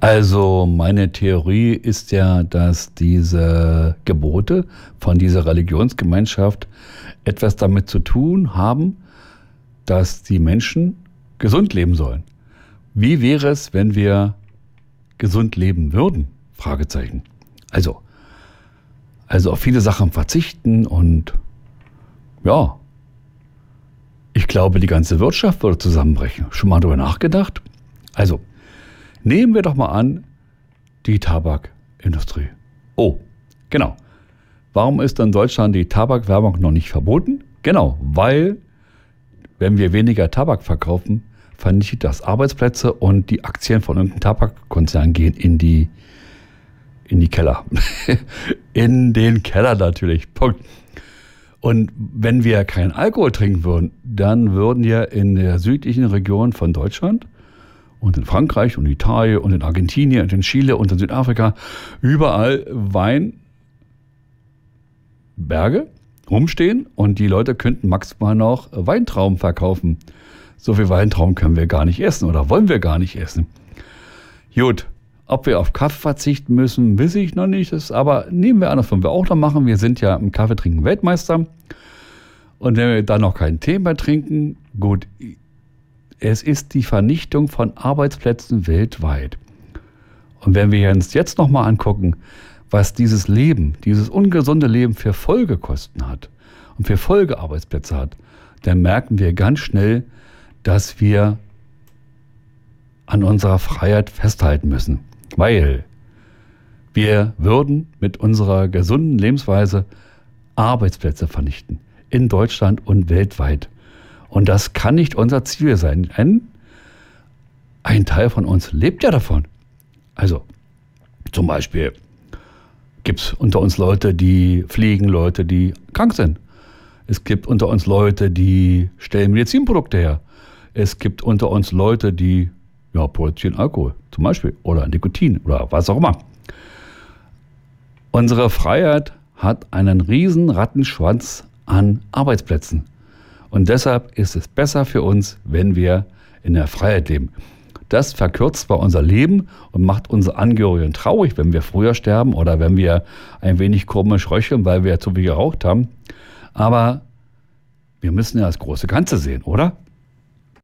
Also meine Theorie ist ja, dass diese Gebote von dieser Religionsgemeinschaft etwas damit zu tun haben, dass die Menschen gesund leben sollen. Wie wäre es, wenn wir gesund leben würden? Fragezeichen. Also auf viele Sachen verzichten und ja, ich glaube, die ganze Wirtschaft würde zusammenbrechen. Schon mal darüber nachgedacht? Also, nehmen wir doch mal an, die Tabakindustrie. Oh, genau. Warum ist in Deutschland die Tabakwerbung noch nicht verboten? Genau, weil, wenn wir weniger Tabak verkaufen, vernichtet das Arbeitsplätze und die Aktien von irgendeinem Tabakkonzern gehen in die Keller. In den Keller natürlich. Punkt. Und wenn wir keinen Alkohol trinken würden, dann würden ja in der südlichen Region von Deutschland und in Frankreich und Italien und in Argentinien und in Chile und in Südafrika überall Weinberge rumstehen und die Leute könnten maximal noch Weintrauben verkaufen. So viel Weintrauben können wir gar nicht essen oder wollen wir gar nicht essen. Gut, ob wir auf Kaffee verzichten müssen, weiß ich noch nicht. Aber nehmen wir an, das wollen wir auch noch machen. Wir sind ja im Kaffeetrinken Weltmeister. Und wenn wir dann noch keinen Tee mehr trinken, gut, es ist die Vernichtung von Arbeitsplätzen weltweit. Und wenn wir uns jetzt nochmal angucken, was dieses Leben, dieses ungesunde Leben für Folgekosten hat und für Folgearbeitsplätze hat, dann merken wir ganz schnell, dass wir an unserer Freiheit festhalten müssen. Weil wir würden mit unserer gesunden Lebensweise Arbeitsplätze vernichten. In Deutschland und weltweit. Und das kann nicht unser Ziel sein. Denn ein Teil von uns lebt ja davon. Also zum Beispiel gibt es unter uns Leute, die fliegen, Leute, die krank sind. Es gibt unter uns Leute, die stellen Medizinprodukte her. Es gibt unter uns Leute, die produzieren Alkohol zum Beispiel oder Nikotin oder was auch immer. Unsere Freiheit hat einen riesen Rattenschwanz an Arbeitsplätzen. Und deshalb ist es besser für uns, wenn wir in der Freiheit leben. Das verkürzt zwar unser Leben und macht unsere Angehörigen traurig, wenn wir früher sterben oder wenn wir ein wenig komisch röcheln, weil wir zu viel geraucht haben. Aber wir müssen ja das große Ganze sehen, oder?